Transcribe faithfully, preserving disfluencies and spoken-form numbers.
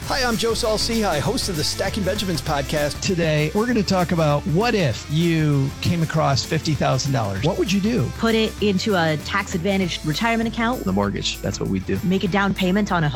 Hi, I'm Joe Saul-Sehy, host of the Stacking Benjamins podcast. Today, we're going to talk about what if you came across fifty thousand dollars? What would you do? Put it into a tax-advantaged retirement account. The mortgage, that's what we do. Make a down payment on a